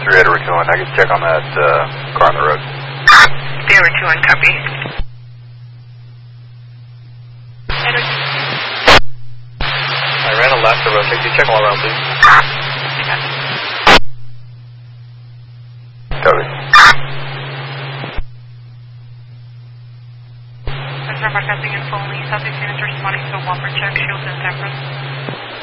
38 over 2-1. I can check on that car on the road. 3 over 2-1, copy. I ran a left of road. Can you check all around, please? Copy. Remarcasing info only, Southeast Units responding to a Whopper check, Shields and Temperance.